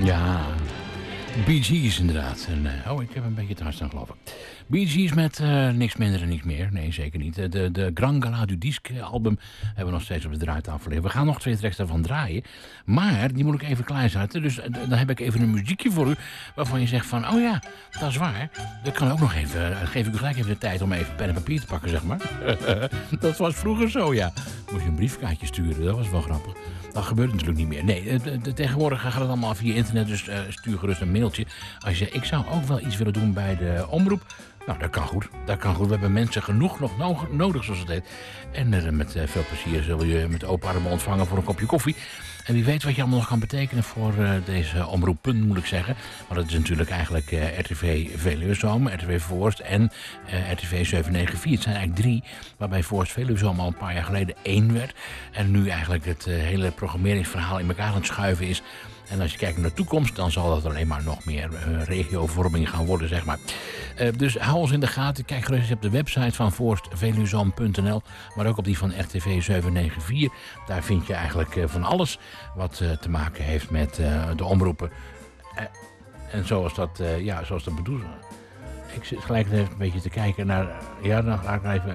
Ja, Bee Gees inderdaad. En, ik heb een beetje te hard staan, geloof ik. Bee Gees met niks minder en niks meer. Nee, zeker niet. De Gran Gala du Disque album hebben we nog steeds op de draaitafel liggen. We gaan nog 2 tracks daarvan draaien. Maar die moet ik even klaarzetten. Dus dan heb ik even een muziekje voor u. Waarvan je zegt van, oh ja, dat is waar. Dat kan ook nog even. Geef ik u gelijk even de tijd om even pen en papier te pakken, zeg maar. Dat was vroeger zo, ja. Moest je een briefkaartje sturen. Dat was wel grappig. Dat gebeurt natuurlijk niet meer. Nee, tegenwoordig gaat het allemaal via internet. Dus stuur gerust een mailtje. Als je ik zou ook wel iets willen doen bij de omroep. Nou, dat kan goed. Dat kan goed. We hebben mensen genoeg nog nodig, zoals het heet. En met veel plezier zullen we je met open armen ontvangen voor een kopje koffie. En wie weet wat je allemaal nog kan betekenen voor deze omroepen, moet ik zeggen. Want het is natuurlijk eigenlijk RTV Veluwezoom, RTV Voorst en RTV 794. Het zijn eigenlijk 3, waarbij Voorst Veluwezoom al een paar jaar geleden 1 werd. En nu eigenlijk het hele programmeringsverhaal in elkaar aan het schuiven is. En als je kijkt naar de toekomst, dan zal dat alleen maar nog meer regiovorming gaan worden, zeg maar. Dus hou ons in de gaten. Kijk gerust op de website van voorstveluwezoom.nl, maar ook op die van RTV 794. Daar vind je eigenlijk van alles wat te maken heeft met de omroepen. En zoals dat, zoals dat bedoeld. Ik zit gelijk even een beetje te kijken naar. Ja, dan ga ik even.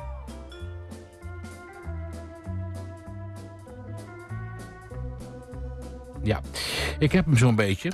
Ja, ik heb hem zo'n beetje.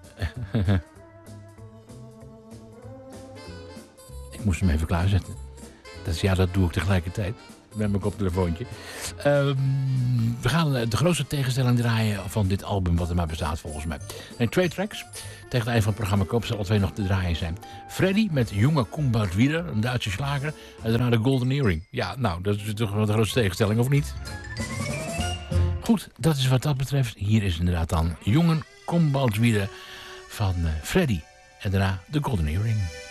Ik moest hem even klaarzetten. Dat doe ik tegelijkertijd. Met mijn koptelefoontje. We gaan de grootste tegenstelling draaien van dit album, wat er maar bestaat volgens mij. En 2 tracks. Tegen het eind van het programma kopen ze alle 2 nog te draaien zijn. Freddy met Junge Kumbalt Wieder, een Duitse slager. En daarna de Golden Earring. Ja, nou, dat is toch wel de grootste tegenstelling, of niet? Goed, dat is wat dat betreft. Hier is inderdaad dan Jongen Kumbalt Wieder van Freddy. En daarna de Golden Earring.